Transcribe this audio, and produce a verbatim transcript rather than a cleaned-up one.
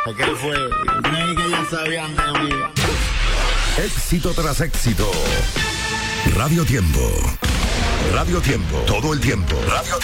¿Qué fue? Ni que ya sabían de mí. Éxito tras éxito. Radio Tiempo. Radio Tiempo. Todo el tiempo. Radio